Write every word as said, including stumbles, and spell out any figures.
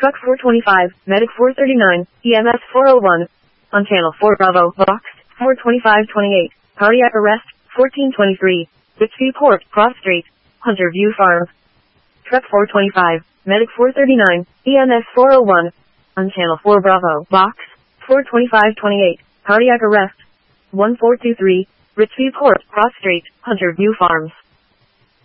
Truck four twenty-five, Medic four thirty-nine, E M S four oh one. On Channel four Bravo, Box four twenty-five twenty-eight, cardiac arrest, fourteen twenty-three, Whitby Port, Cross Street, Hunter View Farm. Truck four twenty-five, Medic four thirty-nine, E M S four oh one. On Channel four Bravo, Box four twenty-five twenty-eight, cardiac arrest, one four two three, Whitby Port, Cross Street, Hunter View Farms.